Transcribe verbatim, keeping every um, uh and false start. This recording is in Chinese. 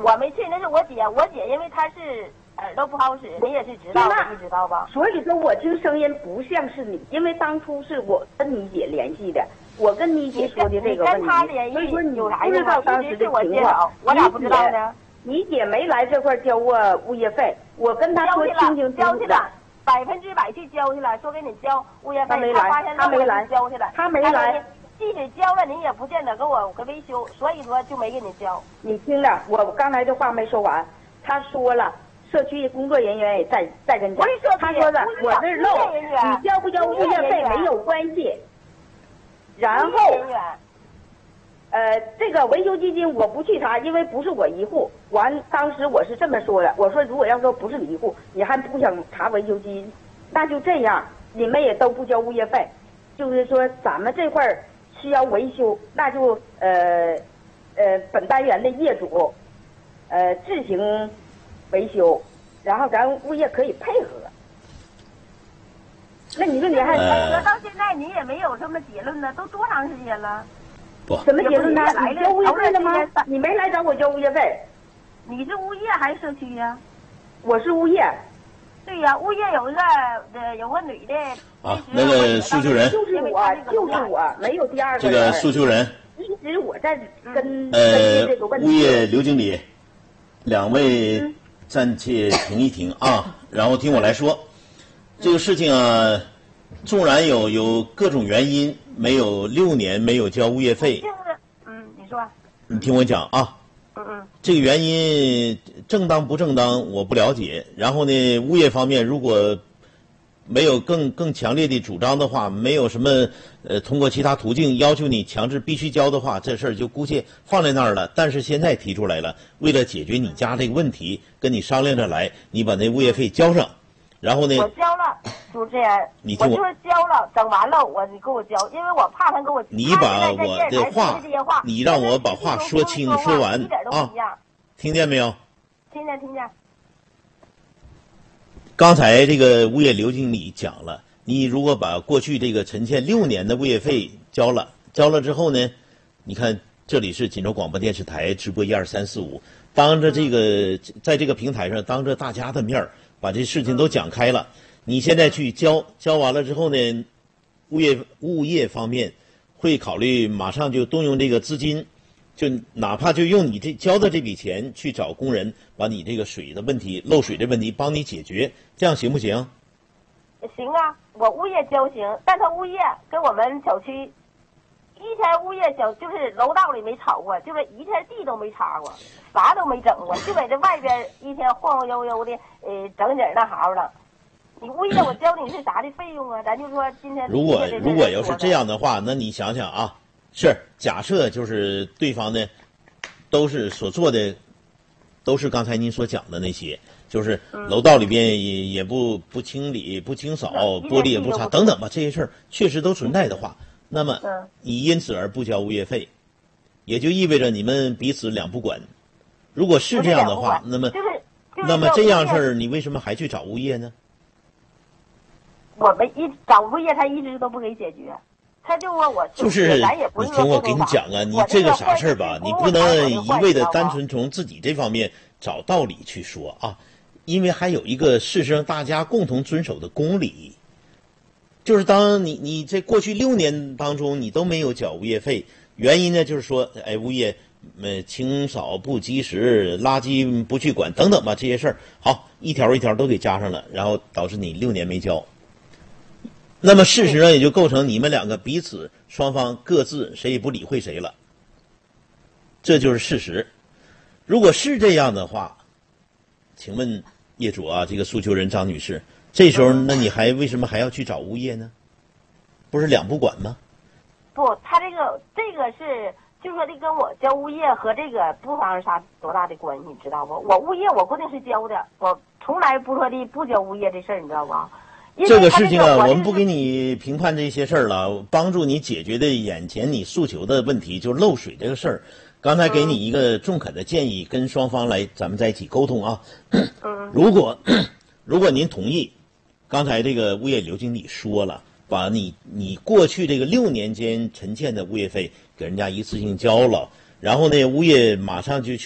我没去，那是我姐，我姐因为她是耳朵不好使，你也是知道的，你知道吧？ 所以说我听声音不像是你，因为当初是我跟你姐联系的，我跟你姐说的这个问题，所以说你不知道当时的情况， 我咋不知道呢？ 你姐没来这块交过物业费，我跟她说清清楚楚的， 百分之百去交去了，说给你交物业费， 她没来，她没来， 交去了， 她没来。 即使交了，你也不见得给我个维修，所以说就没给你交。 你听着，我刚才这话没说完，他说了，社区工作人员也在在跟前，他说的，我这漏，你交不交物业费没有关系。然后，呃，这个维修基金我不去查，因为不是我一户。完，当时我是这么说的，我说如果要说不是你一户，你还不想查维修基金，那就这样，你们也都不交物业费，就是说咱们这块儿。需要维修，那就呃呃本单元的业主呃自行维修，然后咱物业可以配合。那你说你还配合到现在你也没有什么结论呢？都多长时间了？ 不， 什么结论呢？你交物业费了吗？你没来找我交物业费。 你是物业还是社区呀？ 我是物业。 对呀，物业有一个呃有个女的。 啊，那个诉求人就是我，就是我，没有第二个人。这个诉求人一直我在跟呃物业刘经理，两位暂且停一停啊，然后听我来说，这个事情啊，纵然有有各种原因，没有六年没有交物业费， 嗯，你说， 你听我讲啊。 嗯嗯， 这个原因正当不正当我不了解。然后呢，物业方面如果没有更更强烈的主张的话，没有什么呃通过其他途径要求你强制必须交的话，这事儿就姑且放在那儿了。但是现在提出来了，为了解决你家这个问题，跟你商量着来，你把那物业费交上。然后呢？ 我交了，主持人， 你听我就是交了，整完了我你给我交，因为我怕他给我。 你把我的话，你让我把话说清说完啊！听见没有？ 听见听见。 刚才这个物业刘经理讲了，你如果把过去这个陈欠六年的物业费交了，交了之后呢，你看这里是锦州广播电视台直播一二三四五，当着这个在这个平台上，当着大家的面儿。把这事情都讲开了，你现在去交交完了之后呢，物业物业方面会考虑马上就动用这个资金，就哪怕就用你这交的这笔钱去找工人，把你这个水的问题、漏水的问题帮你解决，这样行不行？ 行啊，我物业交行，但他物业跟我们小区一天物业小就是楼道里没吵过，就是一天地都没擦过，啥都没整过，就在这外边一天晃晃悠悠的，呃，整整那好了。你物业我交你是啥的费用啊？咱就说今天如果如果要是这样的话，那你想想啊，是假设就是对方呢，都是所做的，都是刚才您所讲的那些，就是楼道里边也也不不清理、不清扫，玻璃也不擦等等吧，这些事儿确实都存在的话。那么，你因此而不交物业费，也就意味着你们彼此两不管。如果是这样的话，那么，那么这样事儿，你为什么还去找物业呢？ 我们一找物业，他一直都不给解决，他就说我就是，你听我给你讲啊，你这个啥事儿吧，你不能一味的单纯从自己这方面找道理去说啊，因为还有一个事实上大家共同遵守的公理。就是当你你在过去六年当中你都没有缴物业费，原因呢就是说，哎，物业呃清扫不及时，垃圾不去管等等吧，这些事儿好一条一条都给加上了，然后导致你六年没交。那么事实上也就构成你们两个彼此双方各自谁也不理会谁了，这就是事实。如果是这样的话，请问业主啊，这个诉求人张女士。这时候，那你还为什么还要去找物业呢？不是两不管吗？ 不，他这个这个是，就说这跟我交物业和这个不发生啥多大的关系，你知道不？我物业我固定是交的，我从来不说的不交物业这事儿，你知道吧？ 这个事情啊，我们不给你评判这些事儿了，帮助你解决的眼前你诉求的问题，就是漏水这个事儿。刚才给你一个中肯的建议，跟双方来咱们在一起沟通啊。如果如果您同意。刚才这个物业刘经理说了，把你你过去这个六年间陈欠的物业费给人家一次性交了，然后呢，物业马上就去。